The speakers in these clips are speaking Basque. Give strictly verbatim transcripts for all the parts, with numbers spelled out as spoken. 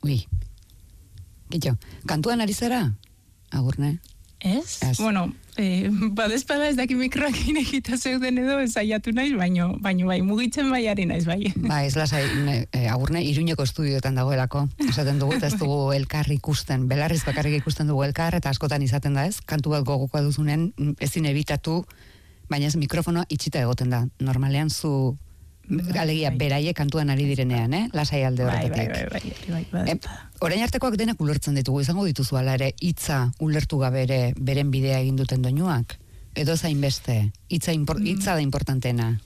Ui. Gito, kantuan ari zara? Agurne? Ez? Ez. Bueno, eh, badezpada ez daki mikroakin egita zeuden edo ezaiatu naiz, baino, baino bai, mugitzen bai ari naiz bai. Ba, ez lasai, e, Agurne, Iruñeko estudioetan dagoelako. Esaten dugu, ez dugu elkar ikusten, belarriz bakarrik ikusten dugu elkar, eta askotan izaten da ez, kantu bat gogokoa duzunen, ezin ebitatu, baina ez mikrofonoa itxita egoten da. Normalean zu... Galegia, bai, beraiek kantuan ari direnean, eh? Lasai alde horretatik. Bai, bai, bai, bai, bai, bai. E, orain artekoak denak ulertzen ditugu, izango dituzu ala ere, hitza ulertu gabe ere beren bidea egin duten doinuak? Edo zain beste? Hitza, impor, hitza da importantena?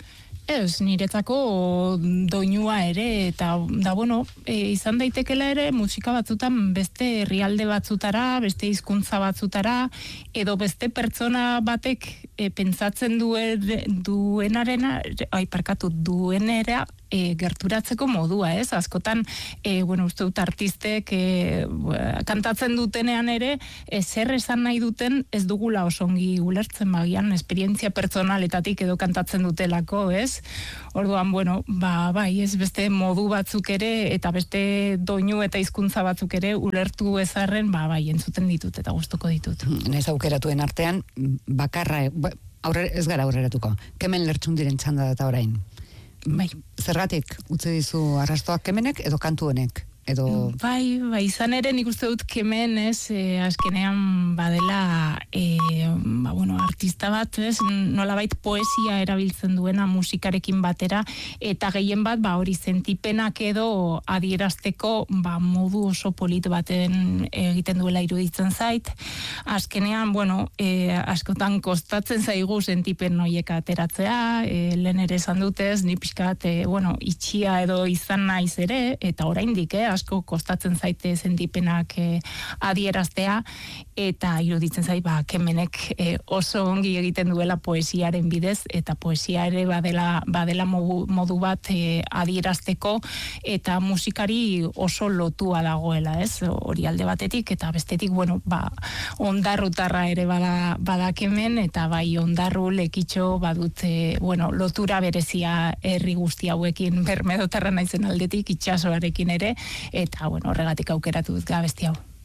Ez, niretzako doinua ere, eta da bueno, e, izan daitekela ere musika batzutan beste herrialde batzutara, beste hizkuntza batzutara, edo beste pertsona batek e, pentsatzen duen, duenarena, ai parkatu, duenera, e, gerturatzeko modua, ez? Askotan, e, bueno, uste dut artistek e, kantatzen dutenean ere, e, zer esan nahi duten ez dugula osongi ulertzen bagian, esperientzia pertsonaletatik edo kantatzen dutelako, ez? Orduan, bueno, ba, bai, ez beste modu batzuk ere, eta beste doinu eta hizkuntza batzuk ere ulertu ezarren, ba, bai, entzuten ditut eta gustuko ditut. Naiz aukeratuen artean, bakarra, aurre, ez gara aurreratuko, Kemen Lertxundiren txanda data orain. Bai. Zergatik utzi dizu arrastoak Kemenek edo kantu honek? Edo... Bai, bai, izan ere nik uste dut Kemen, ez, e, azkenean badela, e, ba, bueno, artista bat, ez, nolabait poesia erabiltzen duena musikarekin batera, eta gehien bat, ba, hori sentipenak edo adierazteko, ba, modu oso polit baten egiten duela iruditzen zait. Azkenean, bueno, e, askotan kostatzen zaigu sentipen noiek ateratzea, e, lehen ere esan dutez, ni pixkat, e, bueno, itxia edo izan naiz ere, eta oraindik, eh, asko kostatzen zaite sentipenak e, adieraztea, eta iruditzen zait, ba, Kemenek e, oso ongi egiten duela poesiaren bidez, eta poesia ere badela, badela modu, modu bat e, adierazteko, eta musikari oso lotua dagoela, ez? Hori alde batetik, eta bestetik, bueno, ba, ondarrutarra ere bada, bada Kemen, eta bai ondarru lekitxo badute, bueno, lotura berezia herri guzti hauekin, bermedotarra naizen aldetik, itxasoarekin ere, eta, bueno, horregatik aukeratu dut gabesti hau.